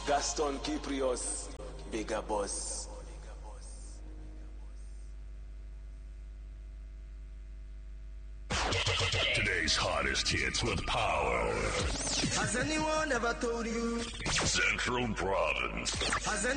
Gaston Kyprios, bigger boss. Today's hottest hits with power. Has anyone ever told you? Central Province. Has